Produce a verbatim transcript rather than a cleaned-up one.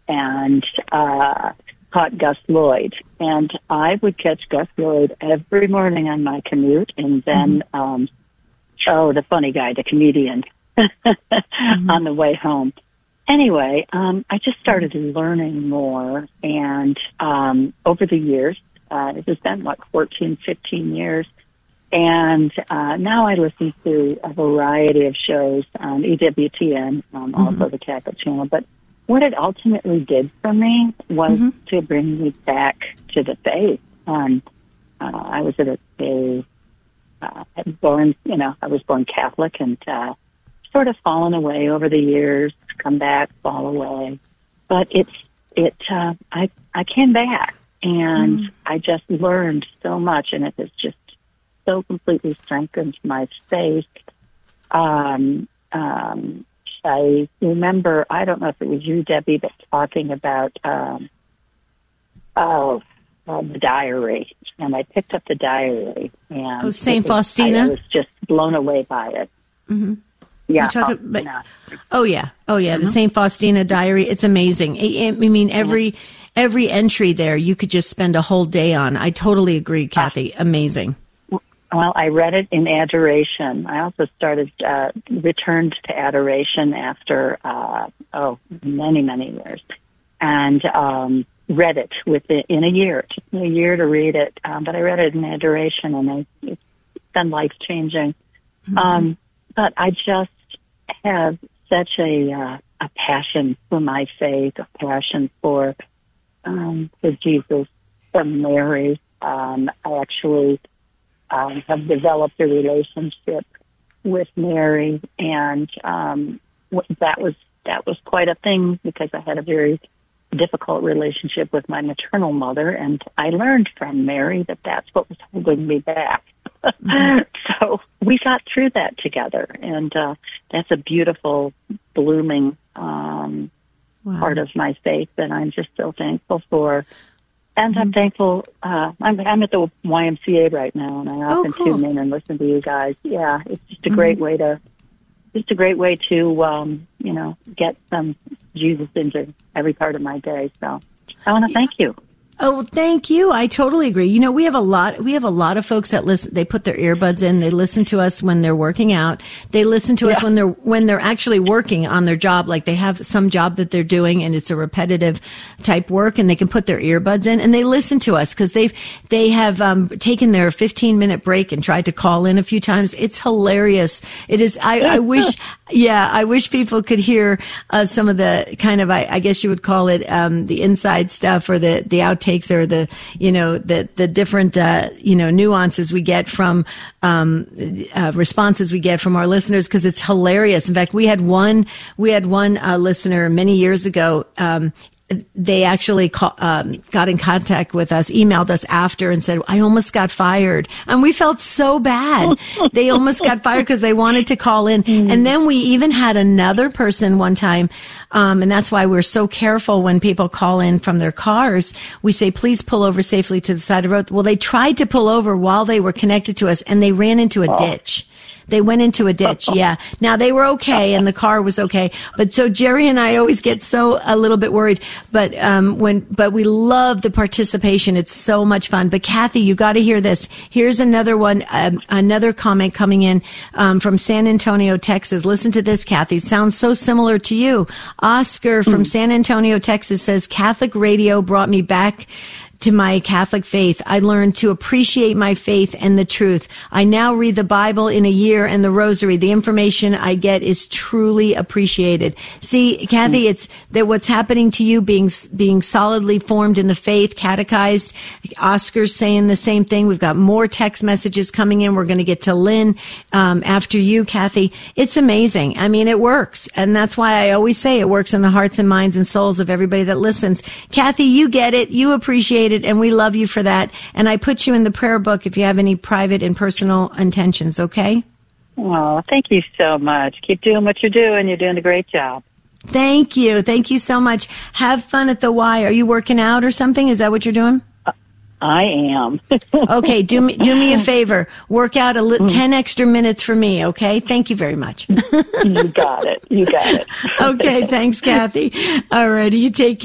and uh, caught Gus Lloyd. And I would catch Gus Lloyd every morning on my commute, and then, mm-hmm. um, oh, the funny guy, the comedian, mm-hmm. on the way home. Anyway, um, I just started learning more, and um, over the years, uh, it has been, what, fourteen, fifteen years, and uh, now I listen to a variety of shows on E W T N, um, mm-hmm. also the Catholic channel, but what it ultimately did for me was mm-hmm. to bring me back to the faith. Um, uh, I was at a, a uh, born, you know, I was born Catholic, and uh, sort of fallen away over the years, come back, fall away. But it's it. Uh, I I came back, and mm. I just learned so much, and it has just so completely strengthened my faith. Um, um, I remember, I don't know if it was you, Debbie, but talking about um, oh, uh, the diary, and I picked up the diary, and oh, Saint was, Faustina. I, I was just blown away by it. Mm-hmm. Yeah. Talking, but, oh yeah, oh yeah, mm-hmm. the Saint Faustina diary. It's amazing. I, I mean, every every entry there, you could just spend a whole day on. I totally agree, Kathy. Amazing. Well, I read it in adoration. I also started, uh, returned to adoration after, uh, oh, many, many years. And, um, read it within, in a year. It took me a year to read it. Um, but I read it in adoration, and I, it's been life-changing. Mm-hmm. Um, but I just have such a, uh, a passion for my faith, a passion for, um, for Jesus, for Mary. Um, I actually, Um, have developed a relationship with Mary, and um, that was that was quite a thing, because I had a very difficult relationship with my maternal mother, and I learned from Mary that that's what was holding me back. Mm-hmm. So we got through that together, and uh, that's a beautiful, blooming um, wow. part of my faith that I'm just so thankful for. And I'm thankful. Uh, I'm, I'm at the Y M C A right now, and I often oh, cool. tune in and listen to you guys. Yeah, it's just a great mm-hmm. way to, just a great way to, um, you know, get some Jesus into every part of my day. So I want to thank you. Oh, thank you. I totally agree. You know, we have a lot, we have a lot of folks that listen, they put their earbuds in, they listen to us when they're working out. They listen to yeah. us when they're, when they're actually working on their job, like they have some job that they're doing and it's a repetitive type work, and they can put their earbuds in and they listen to us because they've, they have, um, taken their fifteen minute break and tried to call in a few times. It's hilarious. It is, I, I wish, yeah, I wish people could hear, uh, some of the kind of, I, I guess you would call it, um, the inside stuff or the, the out takes or the, you know, the, the different, uh, you know, nuances we get from, um, uh, responses we get from our listeners, because it's hilarious. In fact, we had one, we had one, uh, listener many years ago, um, they actually call, um, got in contact with us, emailed us after and said, I almost got fired. And we felt so bad. They almost got fired because they wanted to call in. Mm. And then we even had another person one time. Um, and that's why we're so careful when people call in from their cars. We say, please pull over safely to the side of the road. Well, they tried to pull over while they were connected to us, and they ran into a oh. ditch. They went into a ditch. Yeah. Now they were okay and the car was okay. But so Jerry and I always get so a little bit worried, but, um, when, but we love the participation. It's so much fun. But Kathy, you got to hear this. Here's another one, um, another comment coming in, um, from San Antonio, Texas. Listen to this, Kathy. Sounds so similar to you. Oscar from mm. San Antonio, Texas says, Catholic radio brought me back to my Catholic faith. I learned to appreciate my faith and the truth. I now read the Bible in a year and the Rosary. The information I get is truly appreciated. See, Kathy, it's that what's happening to you being, being solidly formed in the faith, catechized. Oscar's saying the same thing. We've got more text messages coming in. We're going to get to Lynn, um, after you, Kathy. It's amazing. I mean, it works. And that's why I always say it works in the hearts and minds and souls of everybody that listens. Kathy, you get it. You appreciate it. And we love you for that. And I put you in the prayer book if you have any private and personal intentions, okay? Oh, thank you so much. Keep doing what you're doing. You're doing a great job. Thank you. Thank you so much. Have fun at the Y. Are you working out or something? Is that what you're doing? Uh, I am. Okay, do me do me a favor. Work out a li- mm. ten extra minutes for me, okay? Thank you very much. You got it. You got it. Okay, thanks, Kathy. All righty, you take care.